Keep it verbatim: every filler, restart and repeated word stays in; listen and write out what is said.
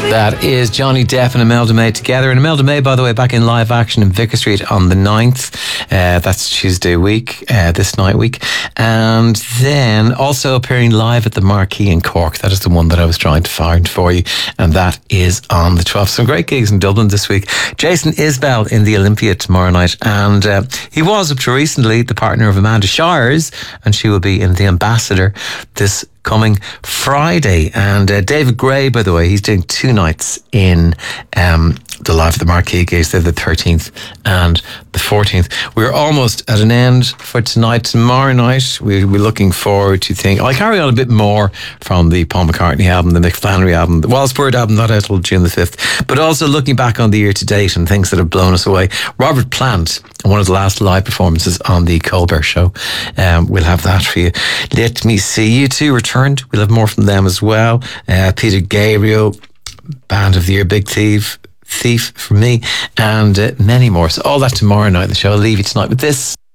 That is Johnny Depp and Imelda May together. And Imelda May, by the way, back in live action in Vicar Street on the ninth. Uh, that's Tuesday week, uh, this night week. And then also appearing live at the Marquee in Cork. That is the one that I was trying to find for you. And that is on the twelfth. Some great gigs in Dublin this week. Jason Isbell in the Olympia tomorrow night. And uh, he was, up to recently, the partner of Amanda Shires. And she will be in The Ambassador this coming Friday. And uh, David Gray, by the way, he's doing two nights in um, the Live at the Marquee gigs. They're the thirteenth and the fourteenth. We're almost at an end for tonight. Tomorrow night, we'll be looking forward to think. I'll carry on a bit more from the Paul McCartney album, the Mick Flannery album, the Walls Bird album, not out till June the fifth. But also looking back on the year to date and things that have blown us away. Robert Plant, one of the last live performances on the Colbert Show. Um, we'll have that for you. Let me see. You two returned. We'll have more from them as well. Uh, Peter Gabriel, Band of the Year, Big Thief, Thief for me, and uh, many more. So all that tomorrow night. The show. I'll leave you tonight with this.